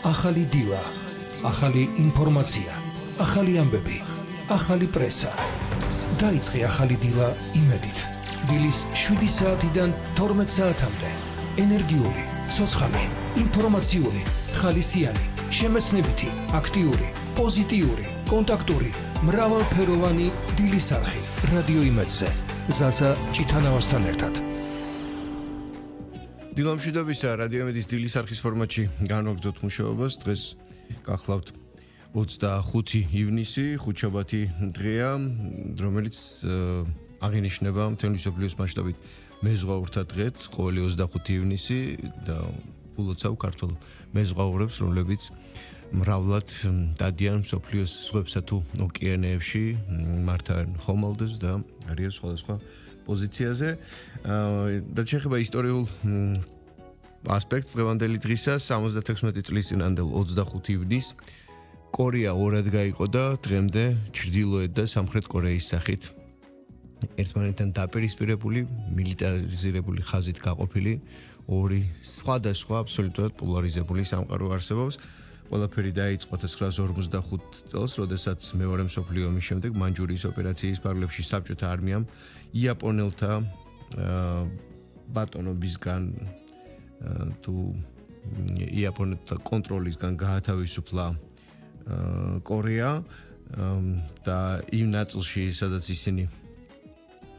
ახალი დილა, ახალი ინფორმაცია, ახალი ამბები, ახალი პრესა. დაიწყე ახალი დილა იმედით. დილის 7 საათიდან 12 საათამდე. ენერგიული, ცოცხალი, ინფორმაციული, ხალისიანი, შემეცნებითი, აქტიური, პოზიტიური, კონტაქტური, მრავალფეროვანი დილის არხი. რადიო იმედზე. ზაზა ჭითანავასთან ერთად. დილამშვიდობისა, რადიო იმედის დილის არხის ფორმატში განვაგრძობთ მუშაობას. დღეს გახლავთ 25 ივნისი, ხუთშაბათი დღეა, რომელიც აღინიშნება მთელი მსოფლიოს მასშტაბით მეზღვაურთა დღედ, ყოველი 25 ივნისი და ფულოცავ ქართულ მეზღვაურებს, რომლებიც მრავლად დადიან მსოფლიოს ზღვებსა თუ ოკეანეებში, მართავენ ხომალდებს და არიან სხვადასხვა პოზიციაზე. რაც შეეხება ისტორიულ ასპექტს დღევანდელი დღისა, 76 წლის წინანდელ 25 ივნისს კორეა ორად გაიყო და დღემდე ჩრდილოეთ და სამხრეთ კორეის სახით ერთმანეთთან დაპირისპირებული, მილიტარიზირებული ხაზით გაყოფილი ორი სხვადასხვა აბსოლუტურად პოლარიზებული სამყარო არსებობს. ყველაფერი დაიწყო 1945 წელს, როდესაც მეორე მსოფლიო ომის შემდეგ მანჯურიის ოპერაციის ფარგლებში საბჭოთა არმიამ იაპონელთა ბატონობისგან თუ იაპონელთა კონტროლისგან გაათავისუფლა კორეა და იმ ნაწილში, სადაც ისინი